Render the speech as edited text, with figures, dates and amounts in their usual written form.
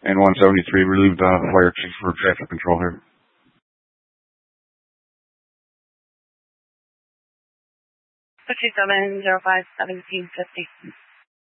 And 173, relieve the fire chief for traffic control here. 5705 1750.